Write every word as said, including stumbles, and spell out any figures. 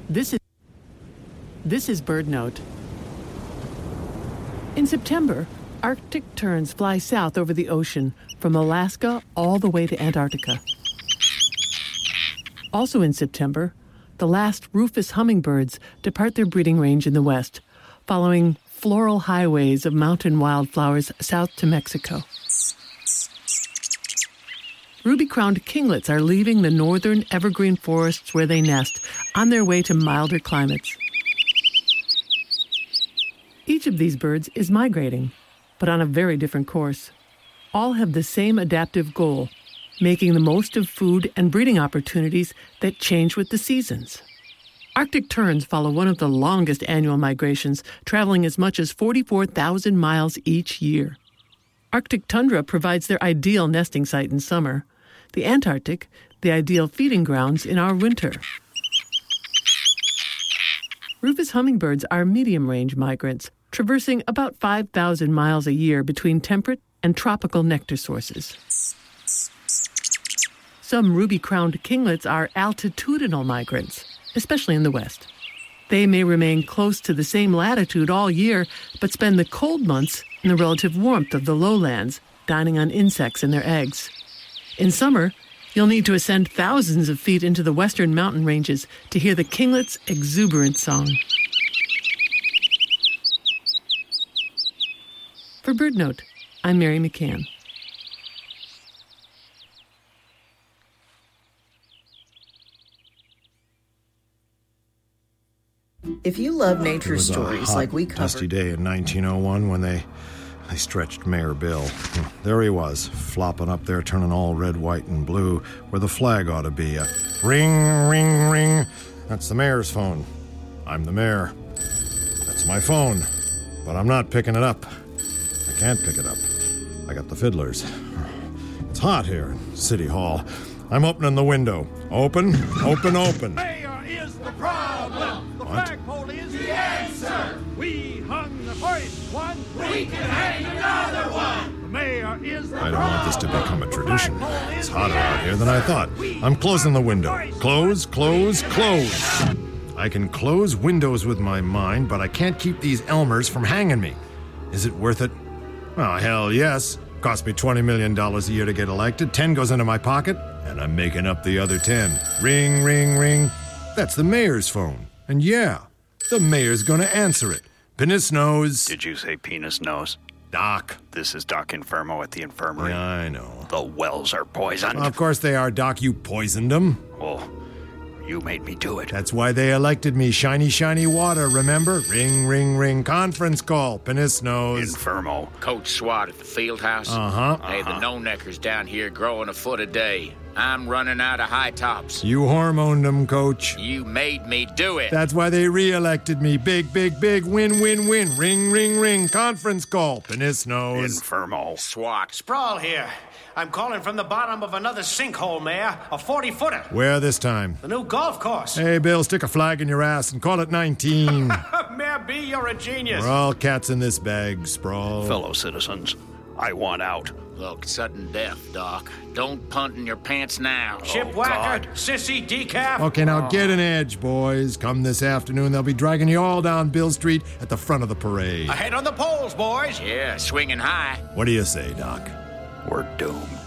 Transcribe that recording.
This is This is BirdNote. In September, Arctic terns fly south over the ocean from Alaska all the way to Antarctica. Also in September, the last rufous hummingbirds depart their breeding range in the west, following floral highways of mountain wildflowers south to Mexico. Ruby-crowned kinglets are leaving the northern evergreen forests where they nest on their way to milder climates. Each of these birds is migrating, but on a very different course. All have the same adaptive goal, making the most of food and breeding opportunities that change with the seasons. Arctic terns follow one of the longest annual migrations, traveling as much as forty-four thousand miles each year. Arctic tundra provides their ideal nesting site in summer. The Antarctic, the ideal feeding grounds in our winter. Rufous hummingbirds are medium-range migrants, traversing about five thousand miles a year between temperate and tropical nectar sources. Some ruby-crowned kinglets are altitudinal migrants, especially in the west. They may remain close to the same latitude all year, but spend the cold months in the relative warmth of the lowlands, dining on insects and their eggs. In summer, you'll need to ascend thousands of feet into the western mountain ranges to hear the kinglet's exuberant song. For BirdNote, I'm Mary McCann. If you love nature stories hot, like we covered... dusty day in nineteen oh one when they... They stretched Mayor Bill. There he was, flopping up there, turning all red, white, and blue, where the flag ought to be. A ring, ring, ring. That's the mayor's phone. I'm the mayor. That's my phone. But I'm not picking it up. I can't pick it up. I got the fiddlers. It's hot here in City Hall. I'm opening the window. Open, open, open. Mayor is the problem. The What? flagpole is the answer. We hung the first one. We can hang another one. The mayor is the I problem. don't want this to become a tradition. The flagpole It's is hotter the out here than I thought. I'm closing the window. Close, close, close. I can close windows with my mind, but I can't keep these Elmers from hanging me. Is it worth it? Oh, hell yes. Cost me twenty million dollars a year to get elected. ten goes into my pocket, and I'm making up the other ten. Ring, ring, ring. That's the mayor's phone. And yeah, the mayor's gonna answer it. Penis nose. Did you say penis nose? Doc. This is Doc Infermo at the infirmary. Yeah, I know. The wells are poisoned. Of course they are, Doc. You poisoned them. Well, you made me do it. That's why they elected me. Shiny, shiny water, remember? Ring, ring, ring. Conference call. Penis nose. Infermo. Coach Swat at the field house. Uh-huh. Hey, the no-neckers down here growing a foot a day. I'm running out of high tops. You hormoned them, coach. You made me do it. That's why they re-elected me. Big, big, big. Win, win, win. Ring, ring, ring. Conference call. Penis nose. Infermo. Swat. Sprawl here. I'm calling from the bottom of another sinkhole, Mayor. A forty-footer. Where this time? The new golf course. Hey, Bill, stick a flag in your ass and call it nineteen. Mayor B, you're a genius. We're all cats in this bag, Sprawl. Fellow citizens, I want out. Look, sudden death, Doc. Don't punt in your pants now. Chip Oh, whacker, God. sissy decaf. Okay, now get an edge, boys. Come this afternoon, they'll be dragging you all down Bill Street at the front of the parade. Ahead on the poles, boys. Yeah, swinging high. What do you say, Doc? We're doomed.